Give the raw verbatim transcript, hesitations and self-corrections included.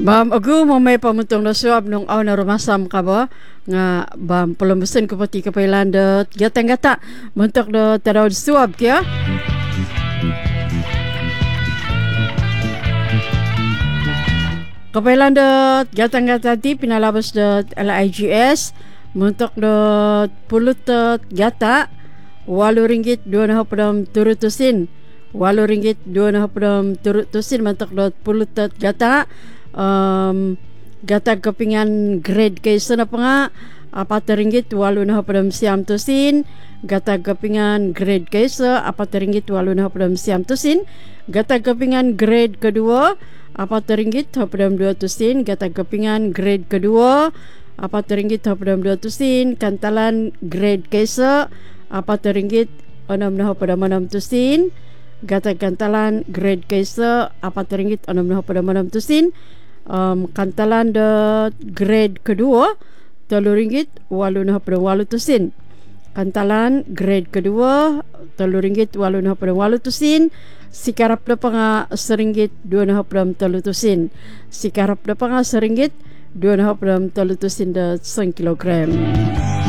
Bam agu mo may pamutong na suab nung aw na rumasam ka ba nga bam palamusin ko pati kapailan da gatang gata muntok da taraw suab kya kapailan da gatang gata ti pinalabas da L I G S muntok da pulut gata walu ringgit dua na hapadam turutusin walu ringgit dua na hapadam turutusin muntok da pulut gata um, gata kepingan grade kaysa na pa nga apat ringgit walu na hapadam siyam tusin gata kepingan grade kaysa apat ringgit walu na hapadam siyam tusin gata kepingan grade kedua apat ringgit hapadam dua tusin gata kepingan grade kedua apat ringgit hapadam dua tusin kantalan grade kaysa apat ringgit enam na hapadam enam tusin gata kantalan grade kaysa apat ringgit enam na hapadam enam tusin Um, kantalan de grade kedua telu ringgit walu nah pada walu tusin kantalan grade kedua telu ringgit walu nah pada walu tusin sikarap de panga seringgit dua nah pada telu tusin sikarap de panga seringgit dua nah pada telu tusin de satu kilogram.